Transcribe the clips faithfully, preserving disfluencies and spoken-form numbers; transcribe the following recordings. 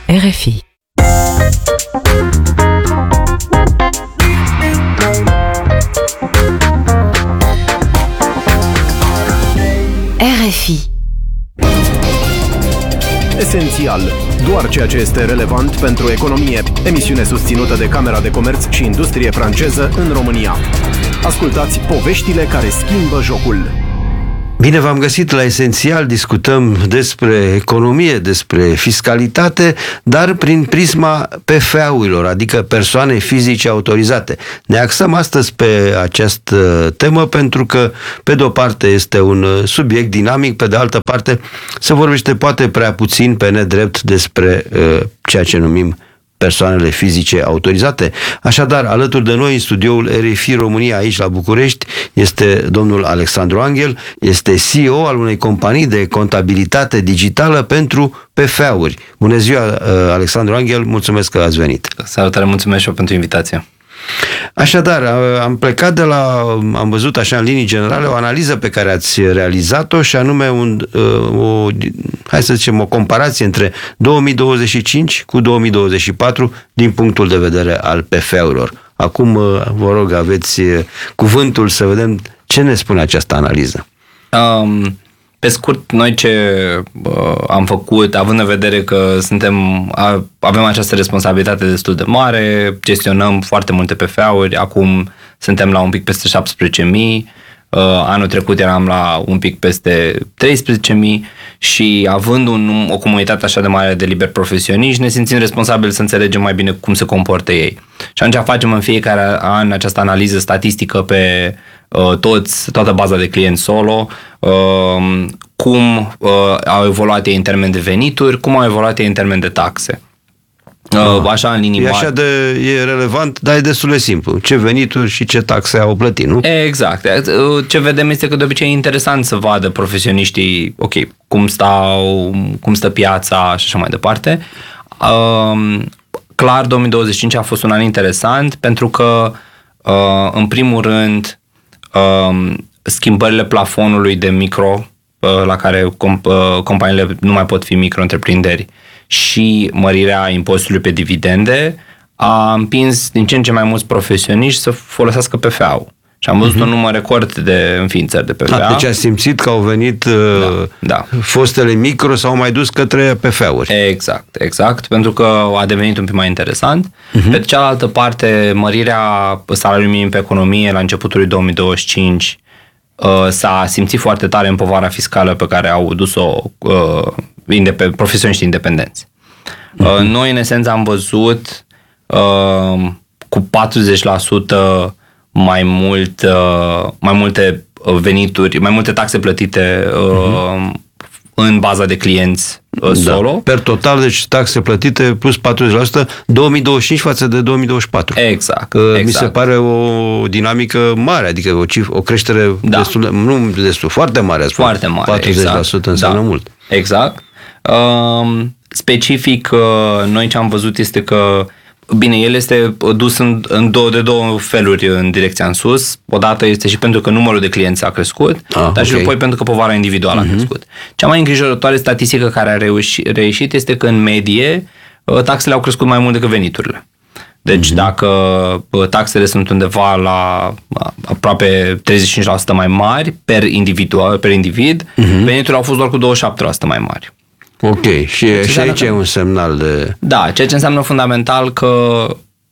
R F I. R F I. Esențial. Doar ceea ce este relevant pentru economie. Emisiune susținută de Camera de Comerț și Industrie franceză în România. Ascultați poveștile care schimbă jocul. Bine v-am găsit la Esențial, discutăm despre economie, despre fiscalitate, dar prin prisma P F A-urilor, adică persoane fizice autorizate. Ne axăm astăzi pe această temă pentru că, pe de o parte, este un subiect dinamic, pe de altă parte, se vorbește poate prea puțin pe nedrept despre uh, ceea ce numim persoanele fizice autorizate. Așadar, alături de noi în studioul R F I România, aici la București, este domnul Alexandru Anghel, este C E O al unei companii de contabilitate digitală pentru P F A-uri. Bună ziua, Alexandru Anghel, mulțumesc că ați venit. Salutare, mulțumesc și eu pentru invitație. Așadar, am plecat de la, am văzut așa în linii generale o analiză pe care ați realizat-o și anume un, o, hai să zicem, o comparație între două mii douăzeci și cinci cu două mii douăzeci și patru din punctul de vedere al P F A-urilor. Acum, vă rog, aveți cuvântul să vedem ce ne spune această analiză. Um... Pe scurt, noi ce uh, am făcut, având în vedere că suntem, a, avem această responsabilitate destul de mare, gestionăm foarte multe P F A-uri, acum suntem la un pic peste șaptesprezece mii, uh, anul trecut eram la un pic peste treisprezece mii și având un, o comunitate așa de mare de liberi profesioniști, ne simțim responsabili să înțelegem mai bine cum se comportă ei. Și atunci facem în fiecare an această analiză statistică pe uh, toți, toată baza de clienți solo, Uh, cum uh, au evoluat ei în termen de venituri, cum au evoluat ei în termen de taxe. Uh, așa în linii mari. E așa de e relevant, dar e destul de simplu. Ce venituri și ce taxe au plătit, nu? Exact. Ce vedem este că de obicei e interesant să vadă profesioniștii, ok, cum stau, cum stă piața și așa mai departe. Uh, clar, două mii douăzeci și cinci a fost un an interesant pentru că, uh, în primul rând, uh, schimbările plafonului de micro, la care companiile nu mai pot fi micro-întreprinderi, și mărirea impozitului pe dividende a împins din ce în ce mai mulți profesioniști să folosească P F A-ul. Și am văzut uh-huh. un număr record de înființări de P F A. A, deci a simțit că au venit da, da. fostele micro sau mai dus către P F A-uri. Exact, exact, pentru că a devenit un pic mai interesant. Uh-huh. Pe de cealaltă parte, mărirea salariului minim pe economie la începutul două mii douăzeci și cinci s-a simțit foarte tare în povara fiscală pe care au dus-o uh, indep- profesioniștii independenți. Uh-huh. Uh, noi, în esență, am văzut uh, cu patruzeci la sută mai, mult, uh, mai multe venituri, mai multe taxe plătite uh, uh-huh. în baza de clienți uh, solo. Da. Per total, deci taxe plătite plus patruzeci la sută, două mii douăzeci și cinci față de două mii douăzeci și patru. Exact. Uh, exact. Mi se pare o dinamică mare, adică o, cif- o creștere da. destul, de, nu destul, foarte mare. Foarte mare, patruzeci la sută exact. Înseamnă da. mult. Exact. Uh, specific, uh, noi ce am văzut este că bine, el este dus în, în două, de două feluri în direcția în sus. Odată este și pentru că numărul de clienți a crescut, ah, dar okay. și apoi pentru că povara individuală uh-huh. a crescut. Cea mai îngrijorătoare statistică care a reuși, reieșit este că în medie taxele au crescut mai mult decât veniturile. Deci uh-huh. dacă taxele sunt undeva la aproape treizeci și cinci la sută mai mari per, individual, per individ, uh-huh. veniturile au fost doar cu douăzeci și șapte la sută mai mari. Ok, și, și aici e un semnal de... Da, ceea ce înseamnă fundamental că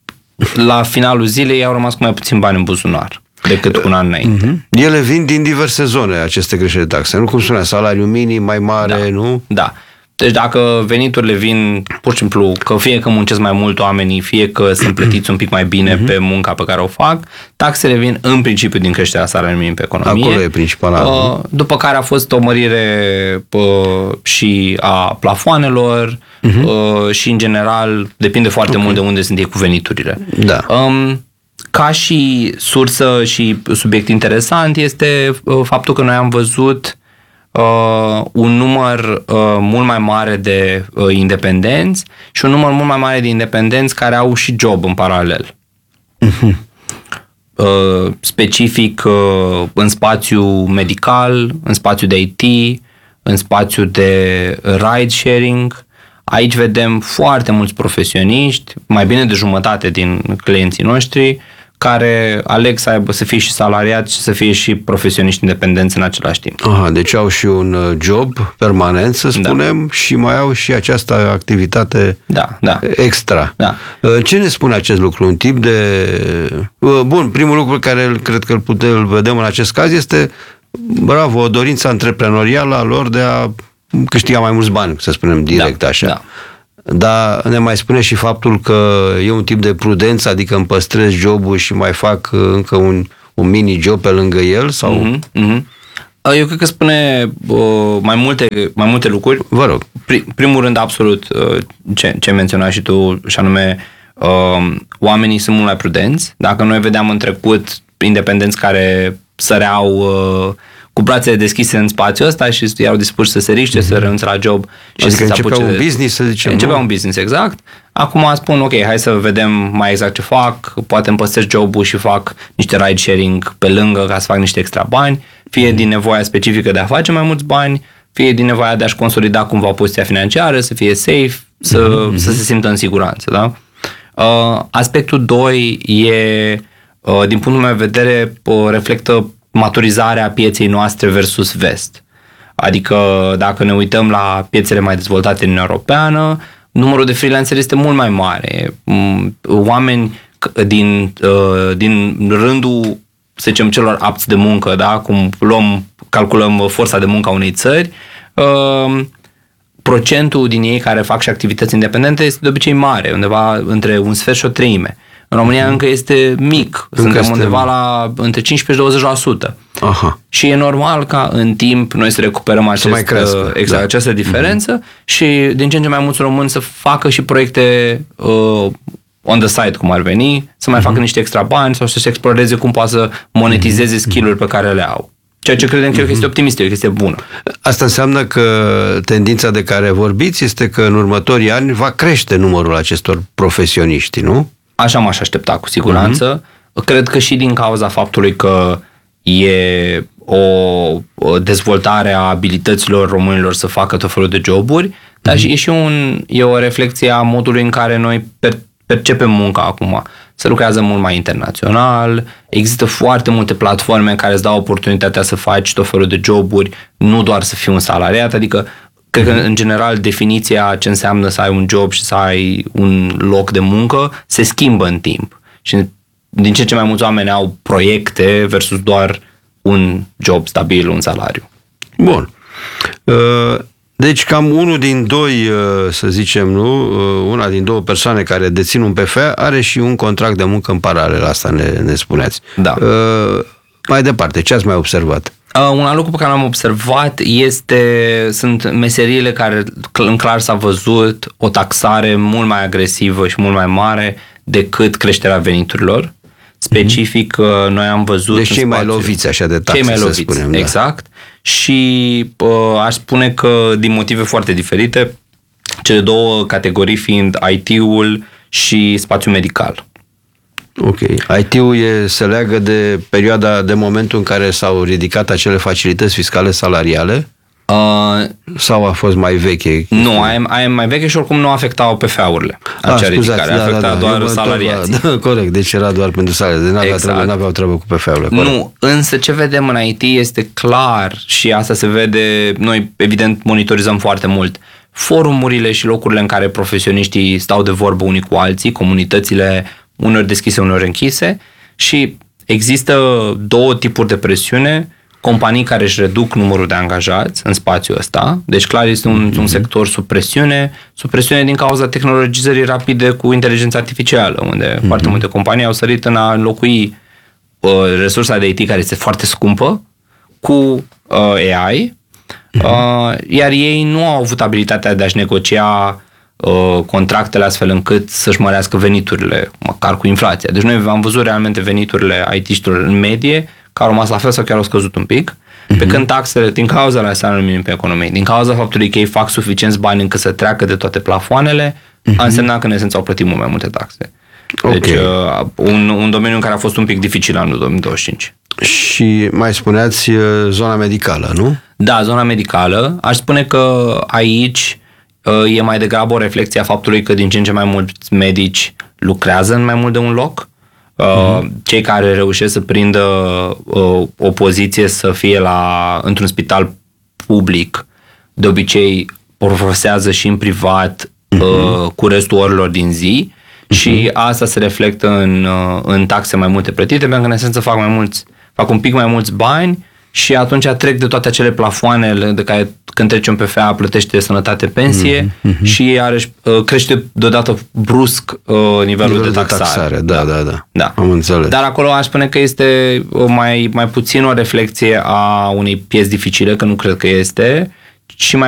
la finalul zilei au rămas cu mai puțin bani în buzunar decât cu un an înainte. Uh-huh. Ele vin din diverse zone, aceste creșteri de taxe. Nu cum spunea, salariul minim mai mare, da. nu? Da. Deci dacă veniturile vin pur și simplu că fie că muncesc mai mult oamenii, fie că sunt plătiți un pic mai bine uh-huh. pe munca pe care o fac, taxele vin în principiu din creșterea salariului minim pe economie. Acolo e principala. Uh, după care a fost o mărire uh, și a plafoanelor uh-huh. uh, și în general depinde foarte okay. mult de unde sunt ei cu veniturile. Da. Um, ca și sursă și subiect interesant este uh, faptul că noi am văzut Uh, un număr uh, mult mai mare de uh, independenți și un număr mult mai mare de independenți care au și job în paralel. Uh-huh. Uh, specific uh, în spațiu medical, în spațiu de I T, în spațiu de ride sharing, Aici vedem foarte mulți profesioniști, mai bine de jumătate din clienții noștri, care aleg să aibă, să fie și salariați și să fie și profesioniști independenți în același timp. Aha, deci au și un job permanent, să spunem, da. Și mai au și această activitate da, da. extra. Da. Ce ne spune acest lucru? Un tip de... Bun, primul lucru care cred că îl putem îl vedem în acest caz este, bravo, o dorință antreprenorială a lor de a câștiga mai mulți bani, să spunem direct da, așa. Da. Dar ne mai spune și faptul că e un tip de prudență, adică îmi păstrez jobul și mai fac încă un, un mini-job pe lângă el? Sau... Mm-hmm, mm-hmm. Eu cred că spune uh, mai, multe, mai multe lucruri. Vă rog. Pri, primul rând, absolut, uh, ce, ce menționai și tu, și anume, uh, oamenii sunt mult mai prudenți. Dacă noi vedeam în trecut independenți care săreau uh, cu brațele deschise în spațiul ăsta și erau dispuși să se riște, mm-hmm. să renunțe la job. Și adică să începea un de... business, să zicem. Începea un business, exact. Acum spun, ok, hai să vedem mai exact ce fac, poate îmi păstrez jobul și fac niște ride sharing pe lângă ca să fac niște extra bani, fie mm-hmm. din nevoia specifică de a face mai mulți bani, fie din nevoia de a-și consolida cumva poziția financiară, să fie safe, să, mm-hmm. să se simtă în siguranță. Da? Uh, aspectul doi e, uh, din punctul meu de vedere, uh, reflectă maturizarea pieței noastre versus vest. Adică dacă ne uităm la piețele mai dezvoltate din Europeană, numărul de freelanceri este mult mai mare. Oameni din, din rândul, să zicem, celor apți de muncă, da? Cum luăm, calculăm forța de muncă a unei țări, procentul din ei care fac și activități independente este de obicei mare, undeva între un sfert și o treime. În România încă este mic, încă suntem este... undeva la între cincisprezece și douăzeci la sută. Aha. Și e normal ca în timp noi să recuperăm acest, mai crească, exact, da. această diferență uh-huh. și din ce în ce mai mulți români să facă și proiecte uh, on the side, cum ar veni, să mai uh-huh. facă niște extra bani sau să-și exploreze cum poate să monetizeze uh-huh. skill-uri pe care le au. Ceea ce credem că uh-huh. este optimist, e este bună. Asta înseamnă că tendința de care vorbiți este că în următorii ani va crește numărul acestor profesioniști, nu? Așa m-aș aștepta, cu siguranță. Uh-huh. Cred că și din cauza faptului că e o, o dezvoltare a abilităților românilor să facă tot felul de joburi, uh-huh. dar și, e și un, e o reflecție a modului în care noi per, percepem munca acum. Se lucrează mult mai internațional, există foarte multe platforme care îți dau oportunitatea să faci tot felul de joburi, nu doar să fii un salariat, adică cred că, în general, definiția ce înseamnă să ai un job și să ai un loc de muncă se schimbă în timp. Și din ce ce mai mulți oameni au proiecte versus doar un job stabil, un salariu. Bun. Deci cam unul din doi, să zicem, nu, una din două persoane care dețin un P F A are și un contract de muncă în paralel. Asta ne, ne spuneați. Da. Mai departe, ce ați mai observat? Uh, un alt lucru pe care l-am observat este, sunt meseriile care în clar s-a văzut o taxare mult mai agresivă și mult mai mare decât creșterea veniturilor. Specific, mm-hmm. noi am văzut... Deci cei mai loviți așa de taxe, cei mai loviți, să spunem. exact. Da. Și uh, aș spune că din motive foarte diferite, cele două categorii fiind I T-ul și spațiul medical. Ok. I T-ul e, se leagă de perioada, de momentul în care s-au ridicat acele facilități fiscale salariale? Uh, Sau a fost mai veche? Nu, aia, aia e mai veche și oricum nu afectau P F A-urile. Ah, scuzați, ridicare, da, afecta da, da, doar salariații. Da, corect, deci era doar pentru salariații, n-aveau exact. treabă, n-aveau treabă cu P F A-urile. Corect. Nu, însă ce vedem în I T este clar și asta se vede, noi evident monitorizăm foarte mult forumurile și locurile în care profesioniștii stau de vorbă unii cu alții, comunitățile uneori deschise, uneori închise și există două tipuri de presiune, companii care își reduc numărul de angajați în spațiul ăsta, deci clar este un, mm-hmm. un sector sub presiune, sub presiune din cauza tehnologizării rapide cu inteligența artificială, unde mm-hmm. foarte multe companii au sărit în a înlocui uh, resursa de I T care este foarte scumpă cu uh, A I, mm-hmm. uh, iar ei nu au avut abilitatea de a-și negocia contractele astfel încât să-și mărească veniturile, măcar cu inflația. Deci noi am văzut realmente veniturile I T-știlor în medie, că au rămas la fel sau chiar au scăzut un pic, uh-huh. pe când taxele, din cauza la salariul minim pe economie, din cauza faptului că ei fac suficienți bani încât să treacă de toate plafoanele, uh-huh. a însemnat că în esență au plătit mult mai multe taxe. Okay. Deci uh, un, un domeniu în care a fost un pic dificil anul două mii douăzeci și cinci. Și mai spuneați zona medicală, nu? Da, zona medicală. Aș spune că aici e mai degrabă o reflecție a faptului că din ce în ce mai mulți medici lucrează în mai mult de un loc. Mm-hmm. Cei care reușesc să prindă o poziție să fie la, într-un spital public, de obicei profesează și în privat mm-hmm. cu restul orelor din zi mm-hmm. și asta se reflectă în, în taxe mai multe plătite, pentru că în esență fac mai mulți, fac un pic mai mulți bani și atunci trec de toate acele plafoane de care când trece un P F A plătește sănătate, pensie mm-hmm. și iarăși crește deodată brusc nivelul, nivelul de taxare. De taxare da, da, da, da. Am înțeles. Dar acolo aș spune că este mai, mai puțin o reflecție a unei pieți dificile, că nu cred că este, și mai